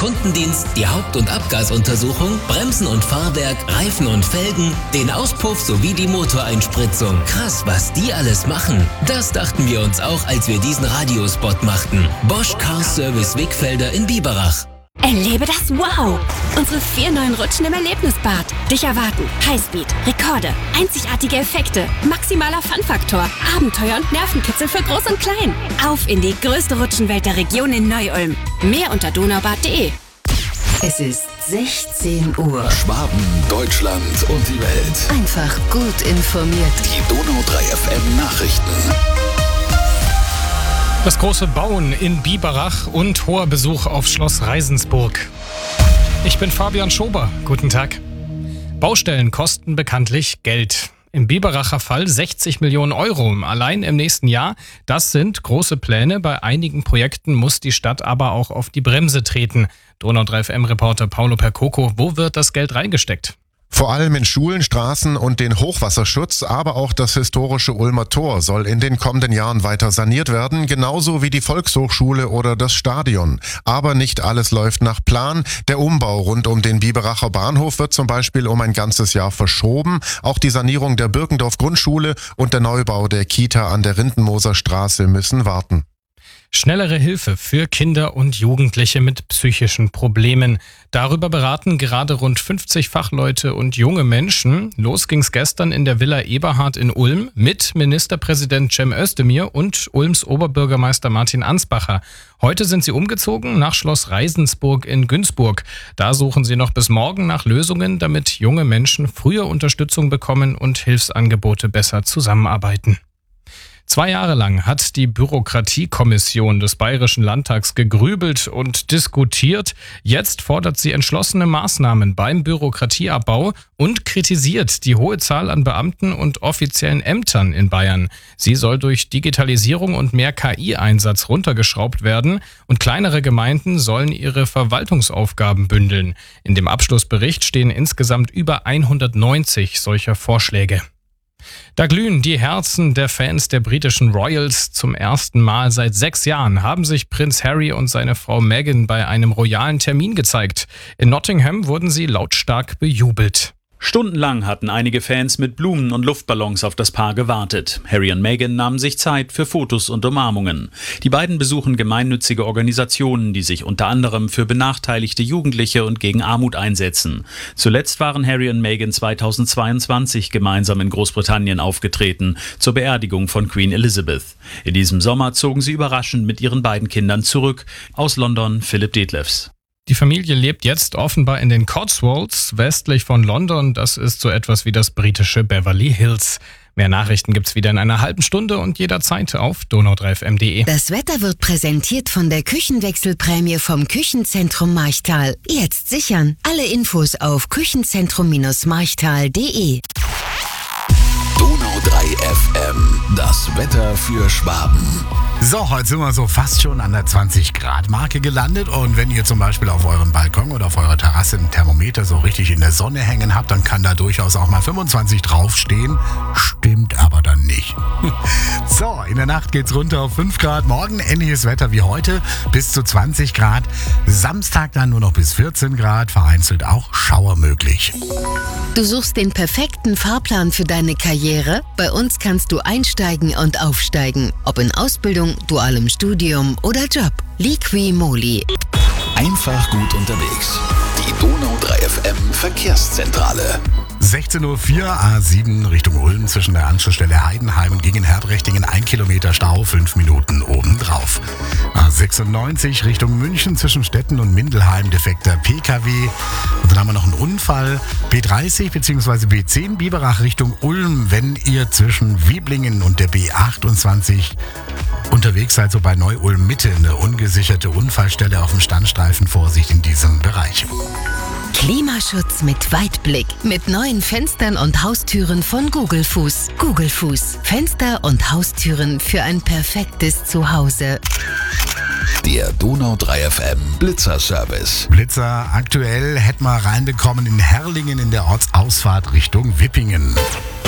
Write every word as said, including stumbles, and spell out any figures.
Kundendienst, die Haupt- und Abgasuntersuchung, Bremsen und Fahrwerk, Reifen und Felgen, den Auspuff sowie die Motoreinspritzung. Krass, was die alles machen. Das dachten wir uns auch, als wir diesen Radiospot machten. Bosch Car Service Wickfelder in Biberach. Erlebe das Wow! Unsere vier neuen Rutschen im Erlebnisbad. Dich erwarten Highspeed, Rekorde, einzigartige Effekte, maximaler Fun-Faktor, Abenteuer und Nervenkitzel für Groß und Klein. Auf in die größte Rutschenwelt der Region in Neu-Ulm. Mehr unter donaubad punkt de. Es ist sechzehn Uhr. Schwaben, Deutschland und die Welt. Einfach gut informiert. Die Donau drei F M Nachrichten. Das große Bauen in Biberach und hoher Besuch auf Schloss Reisensburg. Ich bin Fabian Schober. Guten Tag. Baustellen kosten bekanntlich Geld. Im Biberacher Fall sechzig Millionen Euro allein im nächsten Jahr. Das sind große Pläne. Bei einigen Projekten muss die Stadt aber auch auf die Bremse treten. Donau drei F M-Reporter Paolo Percoco, wo wird das Geld reingesteckt? Vor allem in Schulen, Straßen und den Hochwasserschutz, aber auch das historische Ulmer Tor soll in den kommenden Jahren weiter saniert werden, genauso wie die Volkshochschule oder das Stadion. Aber nicht alles läuft nach Plan. Der Umbau rund um den Biberacher Bahnhof wird zum Beispiel um ein ganzes Jahr verschoben. Auch die Sanierung der Birkendorf Grundschule und der Neubau der Kita an der Rindenmoser Straße müssen warten. Schnellere Hilfe für Kinder und Jugendliche mit psychischen Problemen. Darüber beraten gerade rund fünfzig Fachleute und junge Menschen. Los ging's gestern in der Villa Eberhard in Ulm mit Ministerpräsident Cem Özdemir und Ulms Oberbürgermeister Martin Ansbacher. Heute sind sie umgezogen nach Schloss Reisensburg in Günzburg. Da suchen sie noch bis morgen nach Lösungen, damit junge Menschen früher Unterstützung bekommen und Hilfsangebote besser zusammenarbeiten. Zwei Jahre lang hat die Bürokratiekommission des Bayerischen Landtags gegrübelt und diskutiert. Jetzt fordert sie entschlossene Maßnahmen beim Bürokratieabbau und kritisiert die hohe Zahl an Beamten und offiziellen Ämtern in Bayern. Sie soll durch Digitalisierung und mehr K I-Einsatz runtergeschraubt werden und kleinere Gemeinden sollen ihre Verwaltungsaufgaben bündeln. In dem Abschlussbericht stehen insgesamt über hundertneunzig solcher Vorschläge. Da glühen die Herzen der Fans der britischen Royals. Zum ersten Mal seit sechs Jahren haben sich Prinz Harry und seine Frau Meghan bei einem royalen Termin gezeigt. In Nottingham wurden sie lautstark bejubelt. Stundenlang hatten einige Fans mit Blumen und Luftballons auf das Paar gewartet. Harry und Meghan nahmen sich Zeit für Fotos und Umarmungen. Die beiden besuchen gemeinnützige Organisationen, die sich unter anderem für benachteiligte Jugendliche und gegen Armut einsetzen. Zuletzt waren Harry und Meghan zweitausendzweiundzwanzig gemeinsam in Großbritannien aufgetreten, zur Beerdigung von Queen Elizabeth. In diesem Sommer zogen sie überraschend mit ihren beiden Kindern zurück. Aus London Philipp Detlefs. Die Familie lebt jetzt offenbar in den Cotswolds, westlich von London. Das ist so etwas wie das britische Beverly Hills. Mehr Nachrichten gibt's wieder in einer halben Stunde und jederzeit auf donau drei F M punkt de. Das Wetter wird präsentiert von der Küchenwechselprämie vom Küchenzentrum Marchtal. Jetzt sichern. Alle Infos auf küchenzentrum marchtal punkt de. Donau drei F M, das Wetter für Schwaben. So, heute sind wir so fast schon an der zwanzig Grad Marke gelandet und wenn ihr zum Beispiel auf eurem Balkon oder auf eurer Terrasse ein Thermometer so richtig in der Sonne hängen habt, dann kann da durchaus auch mal fünfundzwanzig draufstehen. Stimmt aber dann nicht. So, in der Nacht geht's runter auf fünf Grad. Morgen ähnliches Wetter wie heute, bis zu zwanzig Grad. Samstag dann nur noch bis vierzehn Grad, vereinzelt auch Schauer möglich. Du suchst den perfekten Fahrplan für deine Karriere? Bei uns kannst du einsteigen und aufsteigen. Ob in Ausbildung, dualem Studium oder Job. Liqui-Moly. Einfach gut unterwegs. Die Donau drei F M Verkehrszentrale. sechzehn Uhr vier, A sieben Richtung Ulm zwischen der Anschlussstelle Heidenheim und gegen Herbrechting ein Kilometer Stau, fünf Minuten obendrauf. A sechsundneunzig Richtung München zwischen Stetten und Mindelheim defekter P K W. Und dann haben wir noch einen Unfall. B dreißig bzw. B zehn Biberach Richtung Ulm, wenn ihr zwischen Wieblingen und der B achtundzwanzig unterwegs seid, so bei Neu-Ulm Mitte, eine ungesicherte Unfallstelle auf dem Standstreifen. Vorsicht in diesem Bereich. Klimaschutz mit Weitblick. Mit neuen Fenstern und Haustüren von Google Fuß. Google Fuß. Fenster und Haustüren für ein perfektes Zuhause. Der Donau drei F M Blitzer-Service. Blitzer aktuell hätten wir reinbekommen in Herrlingen in der Ortsausfahrt Richtung Wippingen.